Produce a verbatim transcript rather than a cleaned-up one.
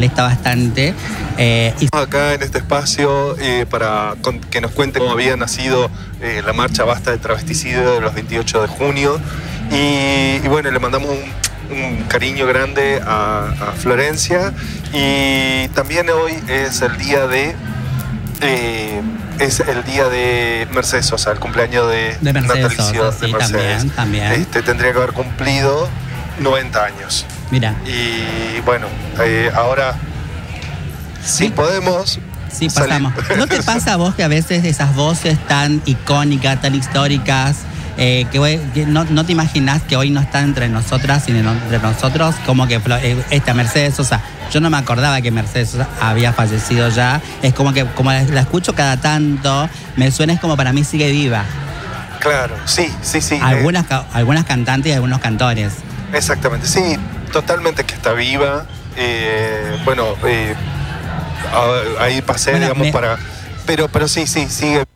Está bastante. Eh, y... Acá en este espacio eh, para con, que nos cuente cómo había nacido eh, la marcha Basta de Travesticidio de los veintiocho de junio. Y, y bueno, le mandamos un, un cariño grande a, a Florencia. Y también hoy es el día de... Eh, es el día de Mercedes Sosa, el cumpleaños de, de Mercedes natalicio Sosa, sí, de Mercedes. También, también. Este, tendría que haber cumplido noventa años. Mira. Y bueno, eh, ahora si sí podemos. Sí, pasamos. ¿No te pasa a vos que a veces esas voces tan icónicas, tan históricas, eh, que, hoy, que no, no te imaginas que hoy no están entre nosotras, sino entre nosotros? Como que eh, esta Mercedes Sosa, yo no me acordaba que Mercedes Sosa había fallecido ya. Es como que como la, la escucho cada tanto, me suena, es como para mí sigue viva. Claro, sí, sí, sí. Algunas, eh, algunas cantantes y algunos cantores. Exactamente, sí, totalmente que está viva. Eh, bueno, eh, ahí pasé, bueno, digamos, me... para... Pero, pero sí, sí, sigue.